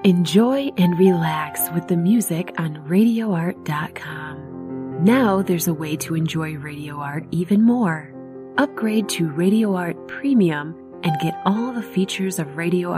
Enjoy and relax with the music on RadioArt.com. Now there's a way to enjoy Radio Art even more. Upgrade to Radio Art Premium and get all the features of Radio Art